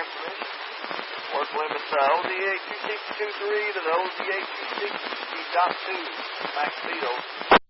transmission. Work limits OZA 2623 to the OZA 26.2. Max speed over.